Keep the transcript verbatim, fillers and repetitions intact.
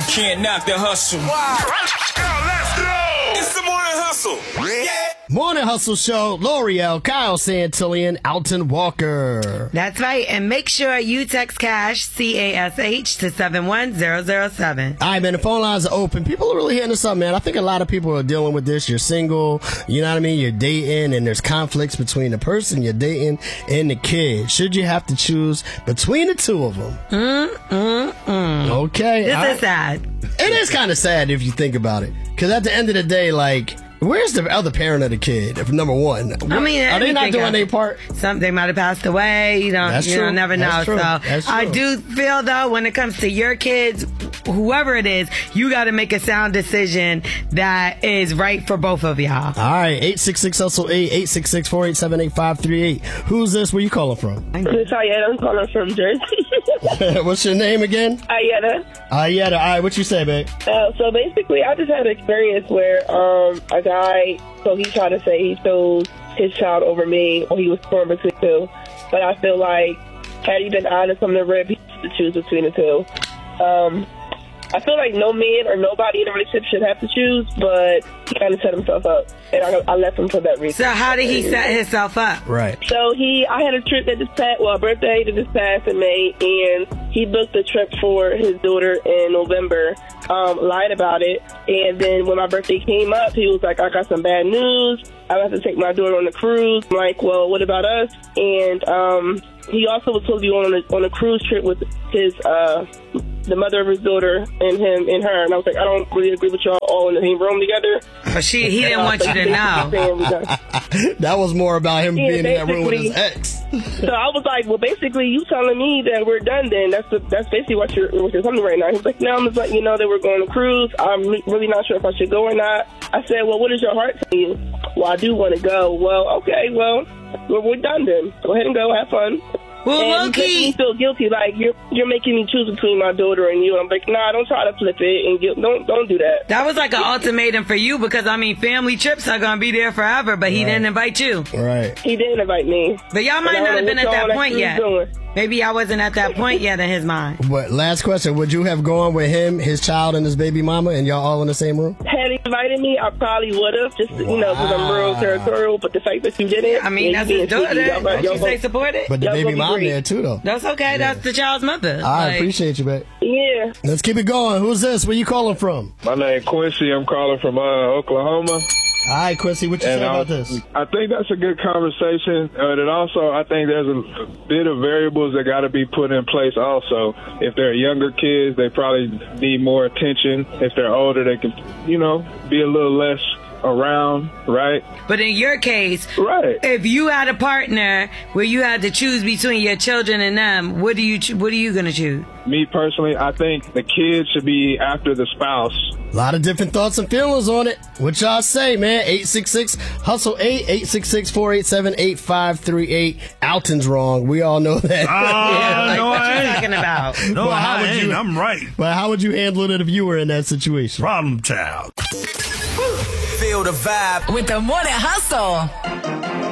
can't knock the hustle. Wow. Let's go. It's the Morning Hustle. Yeah. Morning Hustle Show, L'Oreal, Kyle Santillian, Alton Walker. That's right. And make sure you text CASH, C A S H, to seven one zero zero seven. All right, man, the phone lines are open. People are really hitting us up, man. I think a lot of people are dealing with this. You're single, you know what I mean? You're dating, and there's conflicts between the person you're dating and the kid. Should you have to choose between the two of them? Mm, mm, mm. Okay. This I, is sad. It is kind of sad if you think about it. Because at the end of the day, like, where's the other parent of the kid? If number one, I mean, are they not doing their part? Some they might have passed away. You don't, That's you true. don't never That's know. true. So That's true. I do feel though, when it comes to your kids, whoever it is, you got to make a sound decision that is right for both of y'all. All right, eight six six hustle eight, eight six six, four eight seven, eight five three eight. Who's this? Where you calling from? This is Ayetta. I'm calling from Jersey. What's your name again? Ayetta. Ayetta. All right, what you say, babe? Uh, so basically, I just had an experience where um, a guy, so he tried to say he chose his child over me, or he was torn between two. But I feel like, had he been honest from the rip, he should choose between the two. Um, I feel like no man or nobody in a relationship should have to choose, but he kind of set himself up, and I, I left him for that reason. So how did he set himself up? Right. So he, I had a trip that just passed, well, a birthday that just passed in May, and he booked a trip for his daughter in November, um, lied about it, and then when my birthday came up, he was like, I got some bad news, I have to take my daughter on a cruise. I'm like, well, what about us? And um, he also was supposed to be on a, on a cruise trip with his, uh, the mother of his daughter and him and her, and I was like, I don't really agree with y'all all in the same room together. But she, he didn't want you to know. That was more about him Yeah, being in that room with his ex. So I was like, well, basically, you telling me that we're done then. That's the, that's basically what you're, what you're telling me right now. He was like, no, I'm just letting you know that we're going to cruise. I'm really not sure if I should go or not. I said, well, what does your heart tell you? Well, I do want to go. Well, okay, well, well, we're done then. Go ahead and go. Have fun. Well, and low-key, he makes me feel guilty, like you're you're making me choose between my daughter and you. I'm like, nah, don't try to flip it and get, don't don't do that. that was like an ultimatum for you because I mean, family trips are gonna be there forever, but he Right. didn't invite you. Right. He didn't invite me. But y'all might And I not don't have know been at what that y'all point actually yet. doing. Maybe I wasn't at that point yet in his mind. But last question, would you have gone with him, his child, and his baby mama, and y'all all in the same room? Had he invited me, I probably would have, just, you know, because I'm real territorial, but the fact that you didn't. I mean, and that's you his being daughter. sneaky, y'all got- Don't you y'all say got- support it? But the Y'all baby gonna be mom great. there, too, though. That's okay. That's the child's mother. I Like, appreciate you, babe. Yeah. Let's keep it going. Who's this? Where you calling from? My name Quincy. I'm calling from uh, Oklahoma. All right, Quincy, what you say And I, about this? I think that's a good conversation. Uh, and also, I think there's a bit of variables that got to be put in place also. If they're younger kids, they probably need more attention. If they're older, they can, you know, be a little less around, right? But in your case, Right. if you had a partner where you had to choose between your children and them, what do you ch- what are you gonna choose? Me personally, I think the kids should be after the spouse. A lot of different thoughts and feelings on it. What y'all say, man? eight six six hustle eight, eight six six, four eight seven, eight five three eight. Alton's wrong. We all know that. Uh, Yeah, like, no, what I you ain't. talking about? No, Well, how I would ain't. you- I'm right. But how would you handle it if you were in that situation? Problem child. Feel the vibe. With the Morning Hustle.